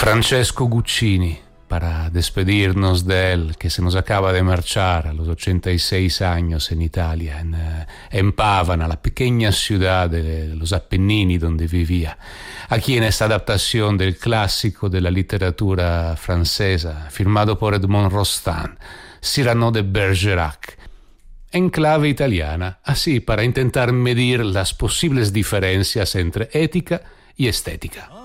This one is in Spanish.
Francesco Guccini, para despedirnos de él, que se nos acaba de marchar a los 86 años en Italia, en Pavana, la pequeña ciudad de los Apennini donde vivía. Aquí en esta adaptación del clásico de la literatura francesa, firmado por Edmond Rostand, Cyrano de Bergerac, en clave italiana, así para intentar medir las posibles diferencias entre ética y estética.